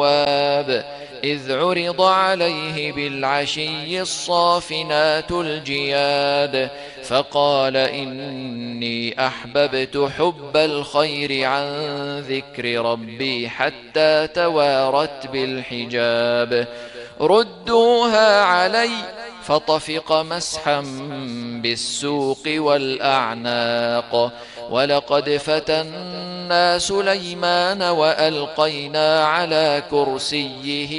الأواب إذ عرض عليه بالعشي الصافنات الجياد فقال إني أحببت حب الخير عن ذكر ربي حتى توارت بالحجاب ردوها علي فطفق مسحا بالسوق والأعناق ولقد فتنا سليمان وألقينا على كرسيه